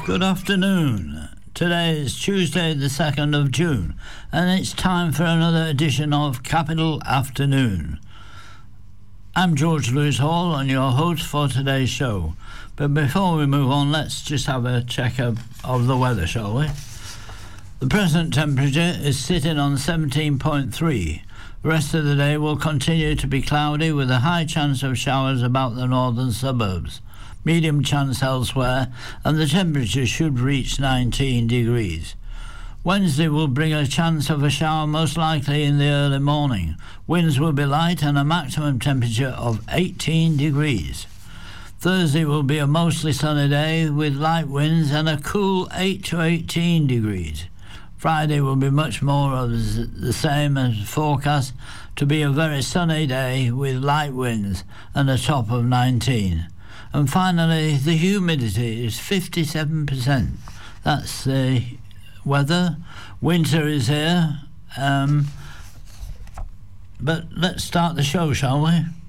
Good afternoon. Today is Tuesday the 2nd of June and it's time for another edition of Capital Afternoon. I'm George Lewis Hall and your host for today's show. But before we move on, let's just have a check of the weather, shall we? The present temperature is sitting on 17.3. The rest of the day will continue to be cloudy with a high chance of showers about the northern suburbs. Medium chance elsewhere, and the temperature should reach 19 degrees. Wednesday will bring a chance of a shower, most likely in the early morning. Winds will be light and a maximum temperature of 18 degrees. Thursday will be a mostly sunny day with light winds and a cool 8 to 18 degrees. Friday will be much more of the same as forecast to be a very sunny day with light winds and a top of 19. And finally, the humidity is 57%. That's the weather. Winter is here. But let's start the show, shall we?